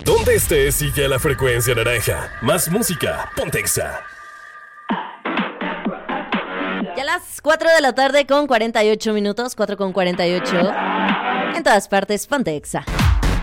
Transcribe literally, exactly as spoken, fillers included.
Donde estés, sigue la frecuencia naranja. Más música, Ponte Exa. Ya a las cuatro de la tarde con cuarenta y ocho minutos, cuatro con cuarenta y ocho. En todas partes, Ponte Exa.